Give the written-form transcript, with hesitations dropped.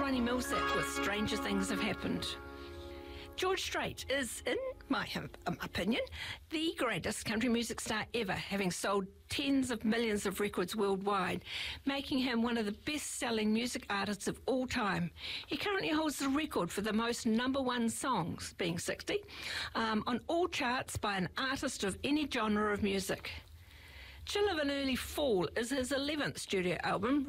Barney Millsap with Stranger Things Have Happened. George Strait is, in my opinion, the greatest country music star ever, having sold tens of millions of records worldwide, making him one of the best-selling music artists of all time. He currently holds the record for the most #1 songs, being 60, on all charts by an artist of any genre of music. Chill of an Early Fall is his 11th studio album,